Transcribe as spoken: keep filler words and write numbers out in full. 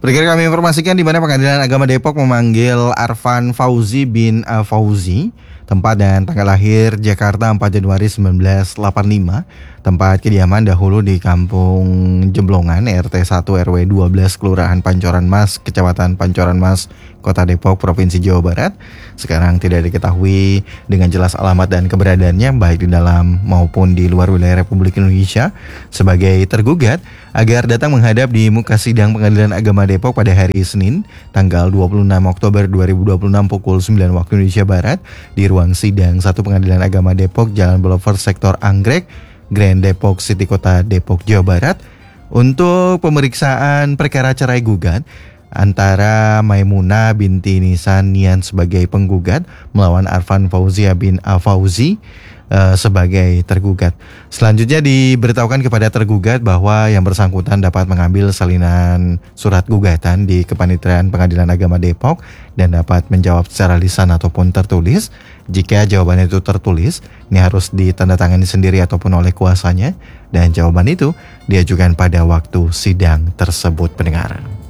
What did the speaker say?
Berikut kami informasikan di mana Pengadilan Agama Depok memanggil Arfan Fauzi bin uh, Fauzi, tempat dan tanggal lahir Jakarta empat Januari seribu sembilan ratus delapan puluh lima, tempat kediaman dahulu di Kampung Jemblongan, R T satu R W dua belas, Kelurahan Pancoran Mas, Kecamatan Pancoran Mas, Kota Depok, Provinsi Jawa Barat. Sekarang tidak diketahui dengan jelas alamat dan keberadaannya baik di dalam maupun di luar wilayah Republik Indonesia sebagai tergugat agar datang menghadap di muka sidang Pengadilan Agama Depok pada hari Senin tanggal dua puluh enam Oktober dua ribu dua puluh enam pukul sembilan waktu Indonesia Barat di ruang sidang satu Pengadilan Agama Depok, Jalan Boulevard Sektor Anggrek, Grand Depok City, Kota Depok, Jawa Barat, untuk pemeriksaan perkara cerai gugat antara Maimunah binti Nisan Nian sebagai penggugat melawan Arfan Fauzia bin Fauzi uh, sebagai tergugat. Selanjutnya diberitahukan kepada tergugat bahwa yang bersangkutan dapat mengambil salinan surat gugatan di Kepanitiaan Pengadilan Agama Depok dan dapat menjawab secara lisan ataupun tertulis. Jika jawabannya itu tertulis, ini harus ditandatangani sendiri ataupun oleh kuasanya, dan jawaban itu diajukan pada waktu sidang tersebut, pendengar.